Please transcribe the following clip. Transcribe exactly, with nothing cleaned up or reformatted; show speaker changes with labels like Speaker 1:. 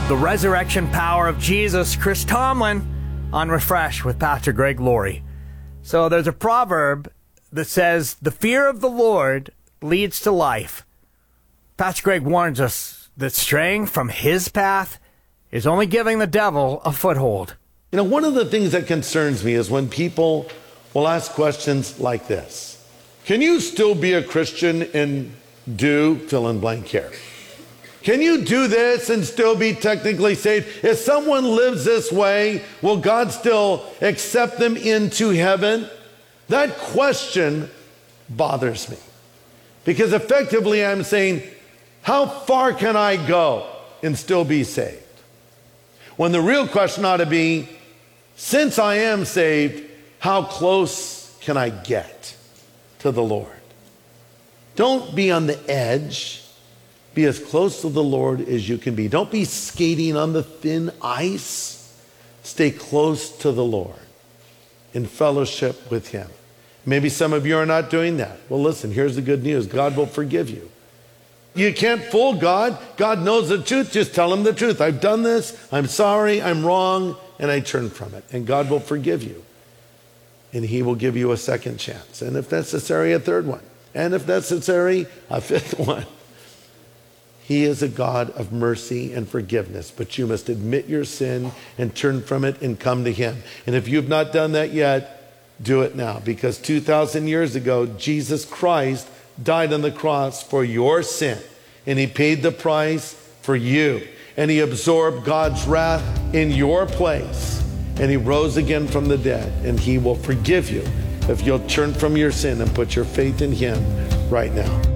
Speaker 1: The resurrection power of Jesus. Chris Tomlin on Refresh with Pastor Greg Laurie. So there's a proverb that says, the fear of the Lord leads to life. Pastor Greg warns us that straying from his path is only giving the devil a foothold.
Speaker 2: You know, one of the things that concerns me is when people will ask questions like this. Can you still be a Christian and do fill in blank here? Can you do this and still be technically saved? If someone lives this way, will God still accept them into heaven? That question bothers me. Because effectively I'm saying, how far can I go and still be saved? When the real question ought to be, since I am saved, how close can I get to the Lord? Don't be on the edge. Be as close to the Lord as you can be. Don't be skating on the thin ice. Stay close to the Lord in fellowship with him. Maybe some of you are not doing that. Well, listen, here's the good news. God will forgive you. You can't fool God. God knows the truth. Just tell him the truth. I've done this. I'm sorry. I'm wrong. And I turn from it. And God will forgive you. And he will give you a second chance. And if necessary, a third one. And if necessary, a fifth one. He is a God of mercy and forgiveness, but you must admit your sin and turn from it and come to him. And if you've not done that yet, do it now, because two thousand years ago, Jesus Christ died on the cross for your sin, and he paid the price for you, and he absorbed God's wrath in your place, and he rose again from the dead, and he will forgive you if you'll turn from your sin and put your faith in him right now.